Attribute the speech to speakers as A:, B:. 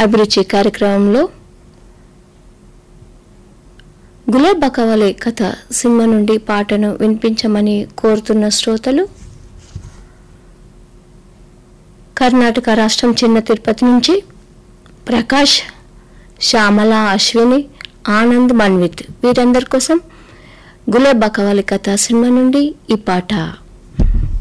A: అభిరుచి కార్యక్రమంలో గులాబ్ కవాలి కథ సినిమా నుండి పాటను వినిపించమని కోరుతున్న శ్రోతలు కర్ణాటక రాష్ట్రం చిన్న తిరుపతి నుంచి ప్రకాష్, శ్యామల, అశ్విని, ఆనంద్, మన్విత్ వీరందరి కోసం గులాబ్ కవాలి కథ సినిమా నుండి ఈ పాట.